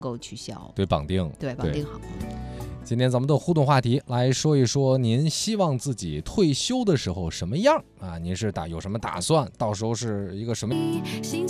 够取消， 对，绑定， 对，绑定好。 今天咱们的互动话题来说一说，您希望自己退休的时候什么样啊？您是有什么打算？到时候是一个什么？